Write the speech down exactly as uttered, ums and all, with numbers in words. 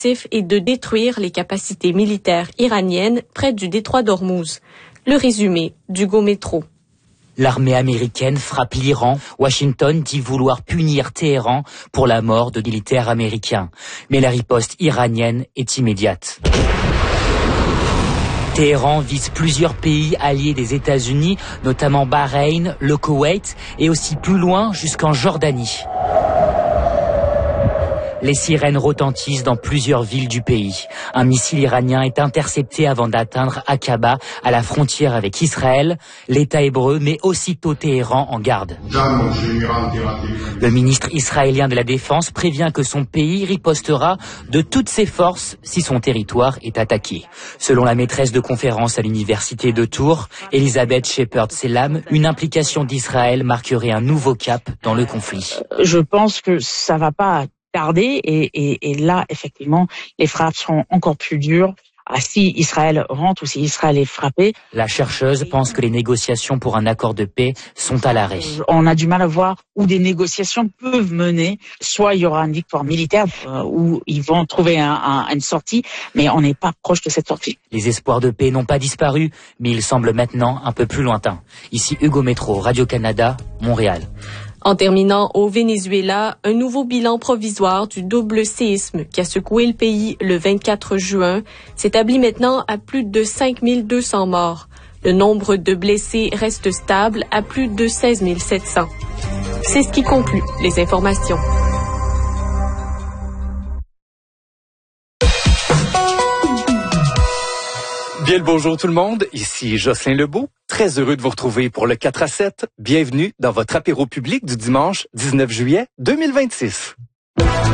est de détruire les capacités militaires iraniennes près du détroit d'Ormuz. Le résumé d'Hugo Métro. L'armée américaine frappe l'Iran. Washington dit vouloir punir Téhéran pour la mort de militaires américains. Mais la riposte iranienne est immédiate. Téhéran vise plusieurs pays alliés des États-Unis, notamment Bahreïn, le Koweït et aussi plus loin jusqu'en Jordanie. Les sirènes retentissent dans plusieurs villes du pays. Un missile iranien est intercepté avant d'atteindre Aqaba, à la frontière avec Israël. L'État hébreu met aussitôt Téhéran en garde. Le ministre israélien de la Défense prévient que son pays ripostera de toutes ses forces si son territoire est attaqué. Selon la maîtresse de conférence à l'université de Tours, Elisabeth Shepard-Selam, une implication d'Israël marquerait un nouveau cap dans le conflit. Je pense que ça va pas tarder et, et, et là, effectivement, les frappes seront encore plus dures. Ah, si Israël rentre ou si Israël est frappé. La chercheuse pense que les négociations pour un accord de paix sont à l'arrêt. On a du mal à voir où des négociations peuvent mener. Soit il y aura une victoire militaire, euh, où ils vont trouver un, un, une sortie, mais on n'est pas proche de cette sortie. Les espoirs de paix n'ont pas disparu, mais ils semblent maintenant un peu plus lointains. Ici Hugo Métro, Radio-Canada, Montréal. En terminant au Venezuela, un nouveau bilan provisoire du double séisme qui a secoué le pays le vingt-quatre juin s'établit maintenant à plus de cinq mille deux cents morts. Le nombre de blessés reste stable à plus de seize mille sept cents. C'est ce qui conclut les informations. Bien le bonjour tout le monde, ici Jocelyn Lebeau, très heureux de vous retrouver pour le quatre à sept. Bienvenue dans votre apéro public du dimanche dix-neuf juillet deux mille vingt-six.